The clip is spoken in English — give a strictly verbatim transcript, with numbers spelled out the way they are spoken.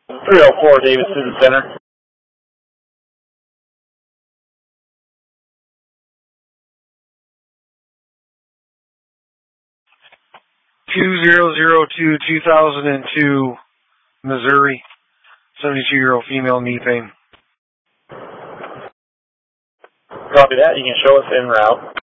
three oh four David Student Center. two zero zero two, two thousand two, Missouri, seventy-two-year-old female, knee pain. Copy that. You can show us en route.